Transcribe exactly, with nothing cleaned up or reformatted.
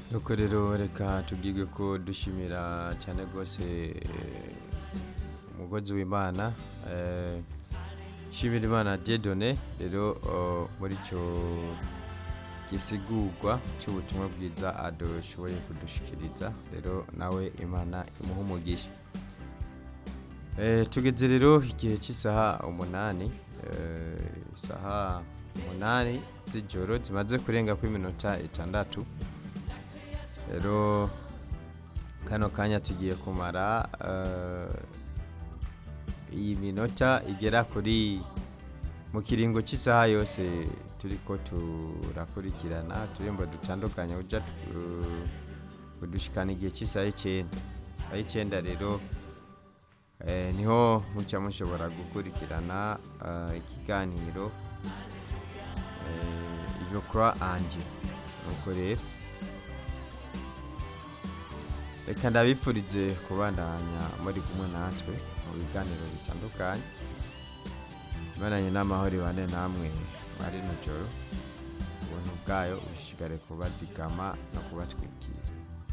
nuko rero reka tubwige ko dushimira cyane rwose umugozi w'imana eh, shimira imana Dieudonné rero oh, muri cyo gisigurwa cy'ubutumwa bwiza adushoboye kudushikiriza rero nawe imana imuha umugisha. Eh, tugeze rero igihe cy'isaha umunani eh, isaha umunani z'ijoro zimaze kurenga ku minota itandatu rero kano kanya tugiye kumara uh, iyi minota igera kuri mu kiringo cy'isaha yose turiko turakurikirana turimbo dutandukanye uja kudushikana igihe cy'isaha icyenda isaha icyenda rero eh, niho muca mushobora gukurikirana uh, ikiganiro eh, Je crois en Dieu. Nuko rero reka ndabifurize kubandanya muri kumwe natwe mu biganiro bitandukanye ibananye n'amahoro ibane namwe mwari nijoro ubuntu bwayo bushishikare kubazigama no kubatwikira.